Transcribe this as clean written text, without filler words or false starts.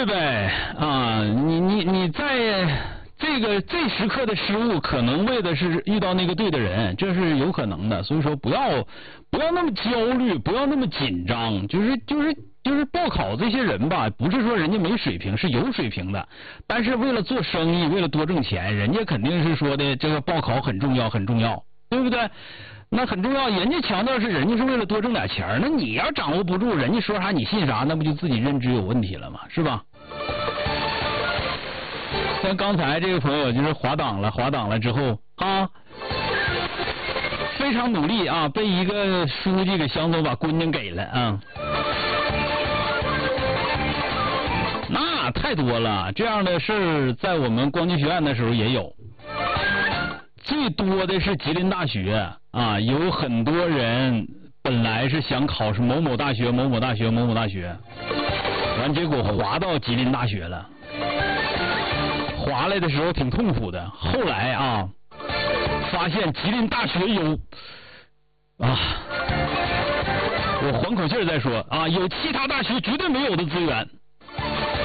呗啊，你在这时刻的失误，可能为的是遇到那个对的人，这是有可能的。所以说不要那么焦虑，不要那么紧张。就是报考这些人吧，不是说人家没水平，是有水平的，但是为了做生意，为了多挣钱，人家肯定是说的这个报考很重要，很重要，对不对？那很重要，人家强调是人家是为了多挣点钱，那你要掌握不住，人家说啥你信啥，那不就自己认知有问题了吗？是吧？像刚才这个朋友就是滑档了之后啊，非常努力啊，被一个书记给想走把姑娘给了啊。那太多了，这样的事儿在我们光机学院的时候也有。最多的是吉林大学啊，有很多人本来是想考上某某大学，完结果滑到吉林大学了，滑来的时候挺痛苦的。后来啊，发现吉林大学有啊，我缓口气再说啊，有其他大学绝对没有的资源